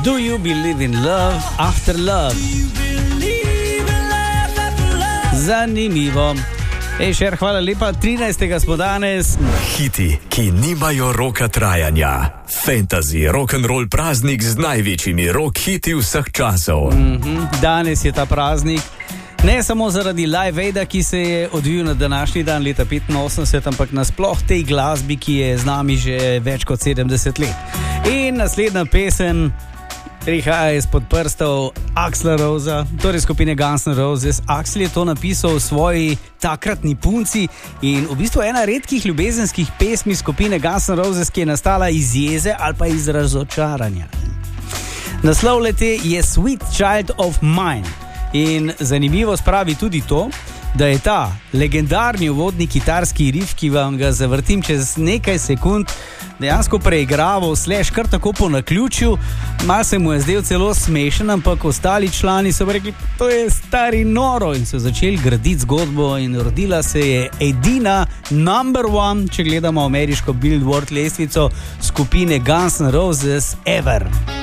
Do you believe in love after love? Zanimivo. Šer, hvala lepa. 13. smo danes. Hiti, ki nimajo roka trajanja. Fantasy, rock'n'roll praznik z največjimi rock hiti vseh časov. Danes je ta praznik. Ne samo zaradi Live Aida, ki se je odvijal na današnji dan leta 85, ampak nasploh tej glasbi, ki je z nami že več kot 70 let. In naslednja pesem prihaja izpod prstov Axla Rosea, torej skupine Guns N' Roses. Axl je to napisal v svoji takratni punci in v bistvu ena redkih ljubezenskih pesmi skupine Guns N' Roses, ki je nastala iz jeze ali pa iz razočaranja. Naslov lete je Sweet Child of Mine in zanimivo spravi tudi to, da je ta legendarni uvodni kitarski riff, ki vam ga zavrtim čez nekaj sekund, dejansko preigraval / kar tako po naključju. Malo se mu je zdel celo smešen, ampak ostali člani so rekli, to je stari noro, in so začeli graditi zgodbo in rodila se je edina number one, če gledamo ameriško Billboard lestvico, skupine Guns N' Roses ever.